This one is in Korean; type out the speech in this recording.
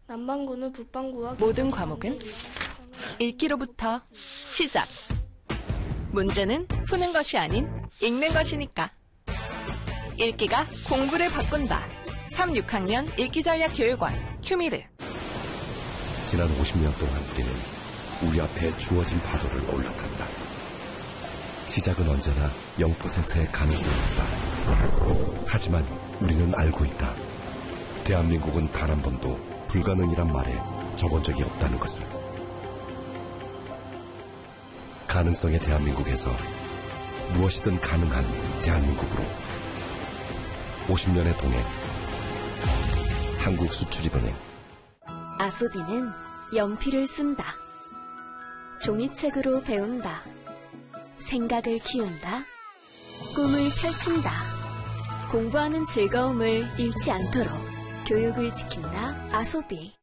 남반구는 북반구와 모든 과목은 읽기로부터 시작. 문제는 푸는 것이 아닌 읽는 것이니까. 읽기가 공부를 바꾼다. 3, 6학년 읽기전략교육원 큐미르. 지난 50년 동안 우리는 우리 앞에 주어진 파도를 올라탄다. 시작은 언제나 0%의 가능성이었다. 하지만 우리는 알고 있다. 대한민국은 단 한 번도 불가능이란 말에 접은 적이 없다는 것을. 가능성의 대한민국에서 무엇이든 가능한 대한민국으로 50년의 동행 한국수출입은행. 아소비는 연필을 쓴다. 종이책으로 배운다. 생각을 키운다. 꿈을 펼친다. 공부하는 즐거움을 잃지 않도록 교육을 지킨다. 아소비.